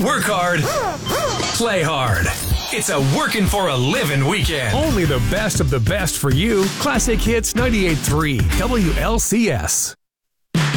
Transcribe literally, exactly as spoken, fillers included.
Work hard, play hard. It's a working for a living weekend. Only the best of the best for you. Classic Hits ninety-eight point three W L C S.